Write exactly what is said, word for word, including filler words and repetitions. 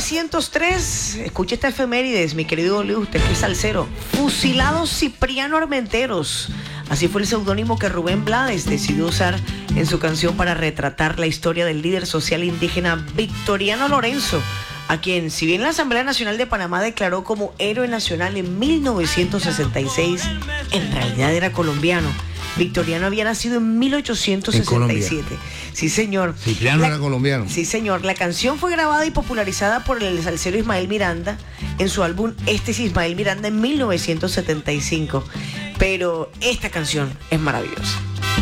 novecientos tres, escucha esta efemérides, mi querido Leo, usted que es salsero. Fusilado Cipriano Armenteros. Así fue el seudónimo que Rubén Blades decidió usar en su canción para retratar la historia del líder social indígena Victoriano Lorenzo, a quien, si bien la Asamblea Nacional de Panamá declaró como héroe nacional en mil novecientos sesenta y seis, en realidad era colombiano. Victoriano había nacido en mil ochocientos sesenta y siete. Sí, señor. Cipriano la, era colombiano. Sí, señor. La canción fue grabada y popularizada por el salsero Ismael Miranda en su álbum Este es Ismael Miranda en mil novecientos setenta y cinco. Pero esta canción es maravillosa.